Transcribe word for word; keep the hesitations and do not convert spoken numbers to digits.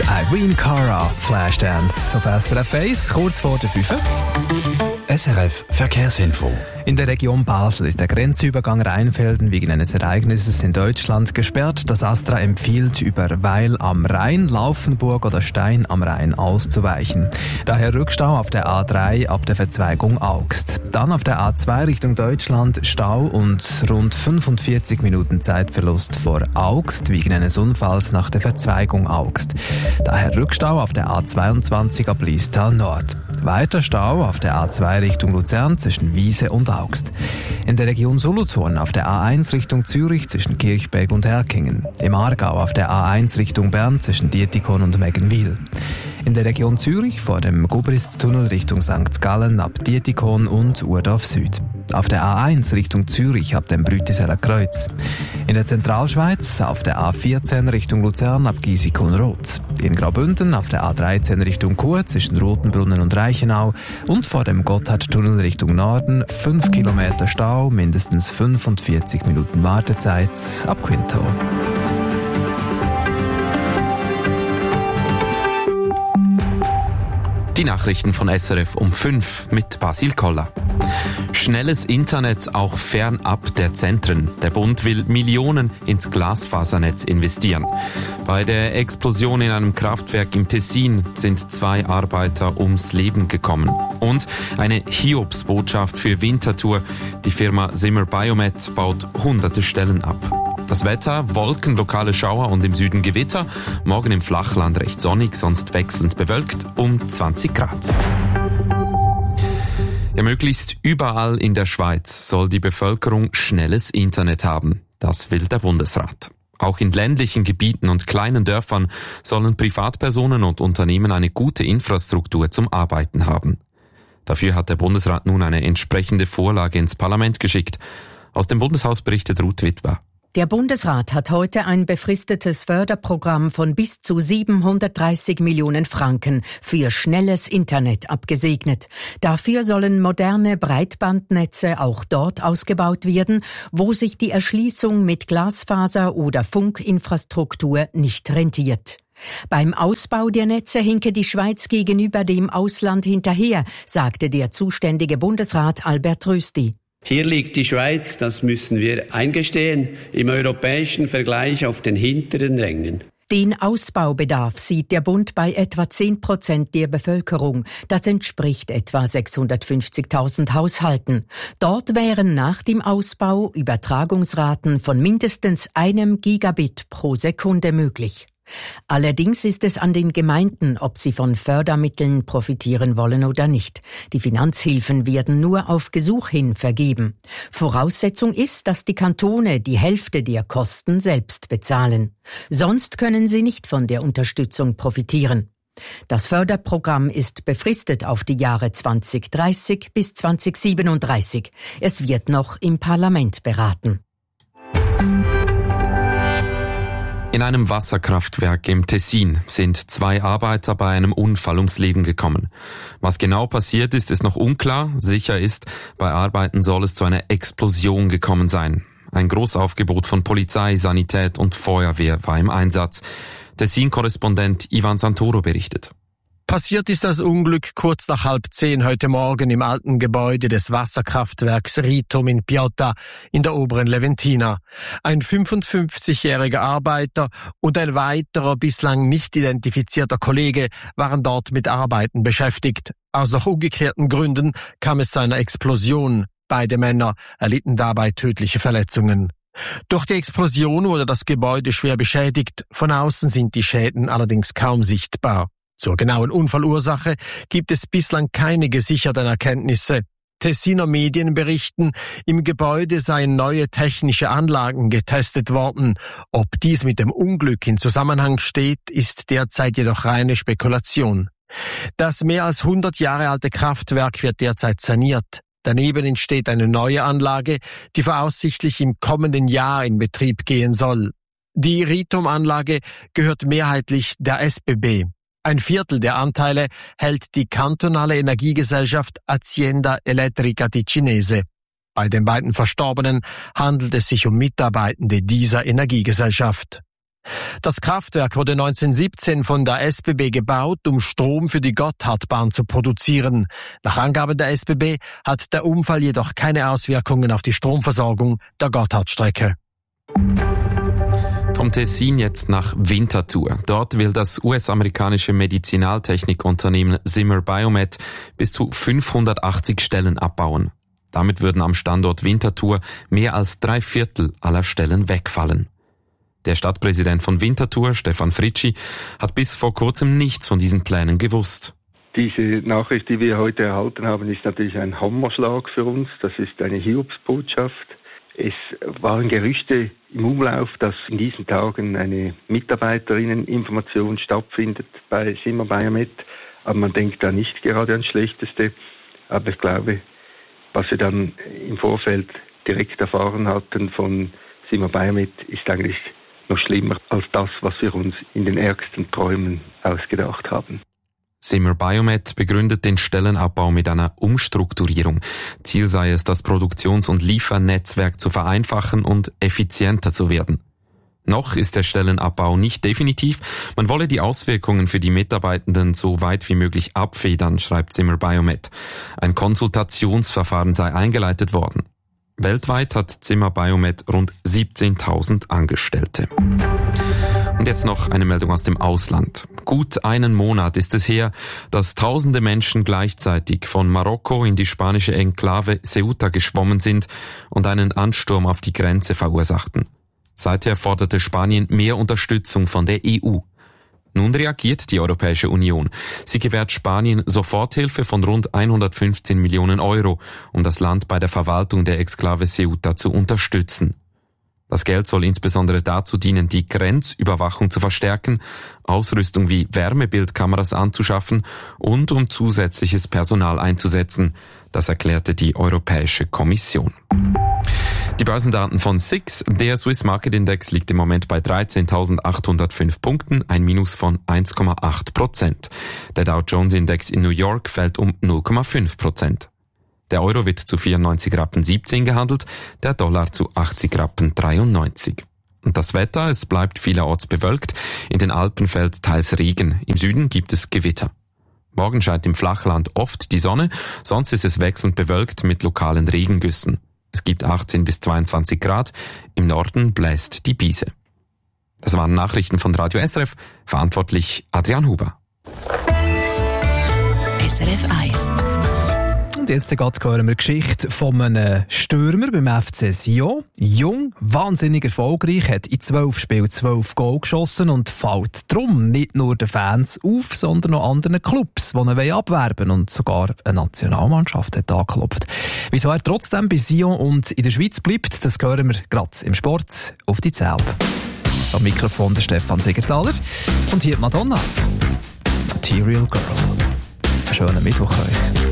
Irene Cara, Flashdance auf S R F eins, kurz vor der fünf. S R F Verkehrsinfo. In der Region Basel ist der Grenzübergang Rheinfelden wegen eines Ereignisses in Deutschland gesperrt. Das Astra empfiehlt, über Weil am Rhein, Laufenburg oder Stein am Rhein auszuweichen. Daher Rückstau auf der A drei ab der Verzweigung Augst. Dann auf der A zwei Richtung Deutschland Stau und rund fünfundvierzig Minuten Zeitverlust vor Augst wegen eines Unfalls nach der Verzweigung Augst. Daher Rückstau auf der A zweiundzwanzig ab Liestal Nord. Weiter Stau auf der A zwei Richtung Luzern zwischen Wiese und Augst. In der Region Solothurn auf der A eins Richtung Zürich zwischen Kirchberg und Herkingen. Im Aargau auf der A eins Richtung Bern zwischen Dietikon und Meggenwil. In der Region Zürich vor dem Gubristtunnel Richtung Sankt Gallen ab Dietikon und Urdorf Süd. Auf der A eins Richtung Zürich ab dem Brütiseler Kreuz. In der Zentralschweiz auf der A vierzehn Richtung Luzern ab Giesicon-Roth. In Graubünden auf der A dreizehn Richtung Chur zwischen Rotenbrunnen und Reichenau und vor dem Gotthardtunnel Richtung Norden fünf Kilometer Stau, mindestens fünfundvierzig Minuten Wartezeit ab Quinto. Die Nachrichten von S R F um fünf mit Basil Koller. Schnelles Internet auch fernab der Zentren. Der Bund will Millionen ins Glasfasernetz investieren. Bei der Explosion in einem Kraftwerk im Tessin sind zwei Arbeiter ums Leben gekommen. Und eine Hiobsbotschaft für Winterthur. Die Firma Zimmer Biomet baut hunderte Stellen ab. Das Wetter, Wolken, lokale Schauer und im Süden Gewitter. Morgen im Flachland recht sonnig, sonst wechselnd bewölkt um zwanzig Grad. Ja, möglichst überall in der Schweiz soll die Bevölkerung schnelles Internet haben. Das will der Bundesrat. Auch in ländlichen Gebieten und kleinen Dörfern sollen Privatpersonen und Unternehmen eine gute Infrastruktur zum Arbeiten haben. Dafür hat der Bundesrat nun eine entsprechende Vorlage ins Parlament geschickt. Aus dem Bundeshaus berichtet Ruth Witwer. Der Bundesrat hat heute ein befristetes Förderprogramm von bis zu siebenhundertdreißig Millionen Franken für schnelles Internet abgesegnet. Dafür sollen moderne Breitbandnetze auch dort ausgebaut werden, wo sich die Erschließung mit Glasfaser oder Funkinfrastruktur nicht rentiert. Beim Ausbau der Netze hinke die Schweiz gegenüber dem Ausland hinterher, sagte der zuständige Bundesrat Albert Rösti. Hier liegt die Schweiz, das müssen wir eingestehen, im europäischen Vergleich auf den hinteren Rängen. Den Ausbaubedarf sieht der Bund bei etwa zehn Prozent der Bevölkerung. Das entspricht etwa sechshundertfünfzigtausend Haushalten. Dort wären nach dem Ausbau Übertragungsraten von mindestens einem Gigabit pro Sekunde möglich. Allerdings ist es an den Gemeinden, ob sie von Fördermitteln profitieren wollen oder nicht. Die Finanzhilfen werden nur auf Gesuch hin vergeben. Voraussetzung ist, dass die Kantone die Hälfte der Kosten selbst bezahlen. Sonst können sie nicht von der Unterstützung profitieren. Das Förderprogramm ist befristet auf die Jahre zweitausenddreißig bis zweitausendsiebenunddreißig. Es wird noch im Parlament beraten. In einem Wasserkraftwerk im Tessin sind zwei Arbeiter bei einem Unfall ums Leben gekommen. Was genau passiert ist, ist noch unklar. Sicher ist, bei Arbeiten soll es zu einer Explosion gekommen sein. Ein Großaufgebot von Polizei, Sanität und Feuerwehr war im Einsatz. Tessin-Korrespondent Ivan Santoro berichtet. Passiert ist das Unglück kurz nach halb zehn heute Morgen im alten Gebäude des Wasserkraftwerks Ritom in Piotta in der oberen Leventina. Ein fünfundfünfzigjähriger Arbeiter und ein weiterer bislang nicht identifizierter Kollege waren dort mit Arbeiten beschäftigt. Aus noch ungeklärten Gründen kam es zu einer Explosion. Beide Männer erlitten dabei tödliche Verletzungen. Durch die Explosion wurde das Gebäude schwer beschädigt. Von außen sind die Schäden allerdings kaum sichtbar. Zur genauen Unfallursache gibt es bislang keine gesicherten Erkenntnisse. Tessiner Medien berichten, im Gebäude seien neue technische Anlagen getestet worden. Ob dies mit dem Unglück in Zusammenhang steht, ist derzeit jedoch reine Spekulation. Das mehr als hundert Jahre alte Kraftwerk wird derzeit saniert. Daneben entsteht eine neue Anlage, die voraussichtlich im kommenden Jahr in Betrieb gehen soll. Die Ritom-Anlage gehört mehrheitlich der S B B. Ein Viertel der Anteile hält die kantonale Energiegesellschaft Azienda Elettrica Ticinese. Bei den beiden Verstorbenen handelt es sich um Mitarbeitende dieser Energiegesellschaft. Das Kraftwerk wurde neunzehnhundertsiebzehn von der S B B gebaut, um Strom für die Gotthardbahn zu produzieren. Nach Angaben der S B B hat der Unfall jedoch keine Auswirkungen auf die Stromversorgung der Gotthardstrecke. Vom Tessin jetzt nach Winterthur. Dort will das U S-amerikanische Medizinaltechnikunternehmen Zimmer Biomet bis zu fünfhundertachtzig Stellen abbauen. Damit würden am Standort Winterthur mehr als drei Viertel aller Stellen wegfallen. Der Stadtpräsident von Winterthur, Stefan Fritschi, hat bis vor kurzem nichts von diesen Plänen gewusst. Diese Nachricht, die wir heute erhalten haben, ist natürlich ein Hammerschlag für uns. Das ist eine Hiobsbotschaft. Es waren Gerüchte im Umlauf, dass in diesen Tagen eine Mitarbeiterinnen-Information stattfindet bei Zimmer Biomet. Aber man denkt da nicht gerade ans Schlechteste. Aber ich glaube, was wir dann im Vorfeld direkt erfahren hatten von Zimmer Biomet, ist eigentlich noch schlimmer als das, was wir uns in den ärgsten Träumen ausgedacht haben. Zimmer Biomet begründet den Stellenabbau mit einer Umstrukturierung. Ziel sei es, das Produktions- und Liefernetzwerk zu vereinfachen und effizienter zu werden. Noch ist der Stellenabbau nicht definitiv. Man wolle die Auswirkungen für die Mitarbeitenden so weit wie möglich abfedern, schreibt Zimmer Biomet. Ein Konsultationsverfahren sei eingeleitet worden. Weltweit hat Zimmer Biomet rund siebzehntausend Angestellte. Und jetzt noch eine Meldung aus dem Ausland. Gut einen Monat ist es her, dass tausende Menschen gleichzeitig von Marokko in die spanische Enklave Ceuta geschwommen sind und einen Ansturm auf die Grenze verursachten. Seither forderte Spanien mehr Unterstützung von der E U. Nun reagiert die Europäische Union. Sie gewährt Spanien Soforthilfe von rund hundertfünfzehn Millionen Euro, um das Land bei der Verwaltung der Exklave Ceuta zu unterstützen. Das Geld soll insbesondere dazu dienen, die Grenzüberwachung zu verstärken, Ausrüstung wie Wärmebildkameras anzuschaffen und um zusätzliches Personal einzusetzen. Das erklärte die Europäische Kommission. Die Börsendaten von S I X. Der Swiss Market Index liegt im Moment bei dreizehntausendachthundertfünf Punkten, ein Minus von eins Komma acht Prozent. Der Dow Jones Index in New York fällt um null Komma fünf Prozent. Der Euro wird zu vierundneunzig Rappen siebzehn gehandelt, der Dollar zu achtzig Rappen dreiundneunzig. Und das Wetter, es bleibt vielerorts bewölkt, in den Alpen fällt teils Regen, im Süden gibt es Gewitter. Morgen scheint im Flachland oft die Sonne, sonst ist es wechselnd bewölkt mit lokalen Regengüssen. Es gibt achtzehn bis zweiundzwanzig Grad, im Norden bläst die Biese. Das waren Nachrichten von Radio S R F, verantwortlich Adrian Huber. S R F eins. Und jetzt hören wir die Geschichte von einem Stürmer beim F C Sion. Jung, wahnsinnig erfolgreich, hat in zwölf Spielen zwölf Goal geschossen und fällt darum nicht nur den Fans auf, sondern auch anderen Clubs, die ihn abwerben wollen und sogar eine Nationalmannschaft hat angeklopft. Wieso er trotzdem bei Sion und in der Schweiz bleibt, das hören wir gerade im Sport auf die Zähne. Am Mikrofon der Stefan Siegenthaler und hier Madonna. Material Girl. Einen schönen Mittwoch euch.